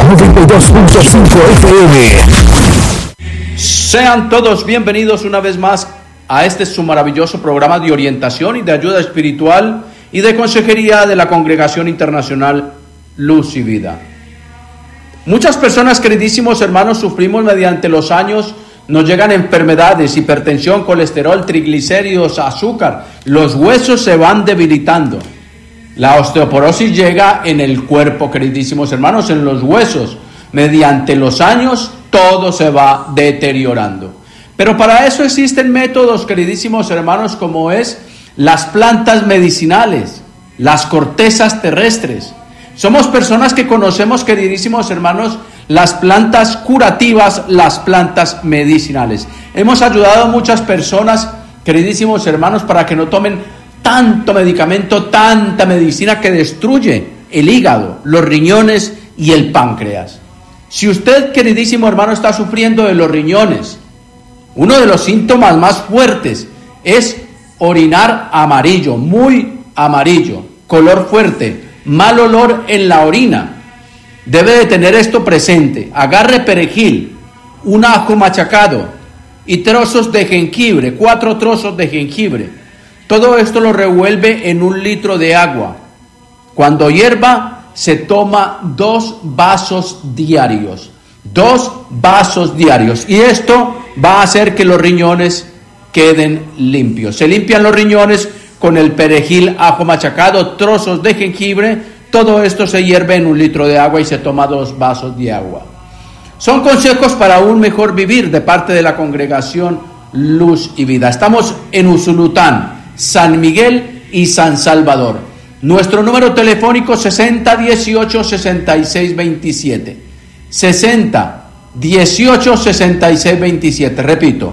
92.5 FM. Sean todos bienvenidos una vez más a este su maravilloso programa de orientación y de ayuda espiritual y de consejería de la Congregación Internacional Luz y Vida. Muchas personas, queridísimos hermanos, sufrimos mediante los años, nos llegan enfermedades, hipertensión, colesterol, triglicéridos, azúcar, los huesos se van debilitando. La osteoporosis llega en el cuerpo, queridísimos hermanos, en los huesos. Mediante los años todo se va deteriorando. Pero para eso existen métodos, queridísimos hermanos, como es las plantas medicinales, las cortezas terrestres. Somos personas que conocemos, queridísimos hermanos, las plantas curativas, las plantas medicinales. Hemos ayudado a muchas personas, queridísimos hermanos, para que no tomen tanto medicamento, tanta medicina que destruye el hígado, los riñones y el páncreas. Si usted, queridísimo hermano, está sufriendo de los riñones, uno de los síntomas más fuertes es orinar amarillo, muy amarillo, color fuerte, mal olor en la orina. Debe de tener esto presente. Agarre perejil, un ajo machacado y trozos de jengibre, 4 trozos de jengibre. Todo esto lo revuelve en 1 litro de agua. Cuando hierva, se toma 2 vasos diarios. 2 vasos diarios. Y esto va a hacer que los riñones queden limpios. Se limpian los riñones con el perejil, ajo machacado, trozos de jengibre. Todo esto se hierve en 1 litro de agua y se toma 2 vasos de agua. Son consejos para un mejor vivir de parte de la Congregación Luz y Vida. Estamos en Usulután, San Miguel y San Salvador. Nuestro número telefónico 6018-6627. 6018-6627. Repito,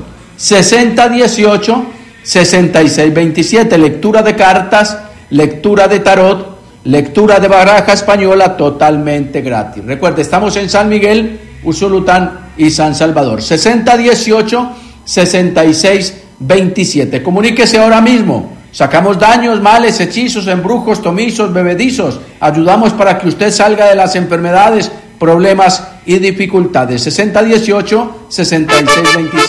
6018-6627. Lectura de cartas, lectura de tarot, lectura de baraja española totalmente gratis. Recuerde, estamos en San Miguel, Usulután y San Salvador. 6018-6627. Comuníquese ahora mismo. Sacamos daños, males, hechizos, embrujos, tomizos, bebedizos. Ayudamos para que usted salga de las enfermedades, problemas y dificultades. 6018-6627.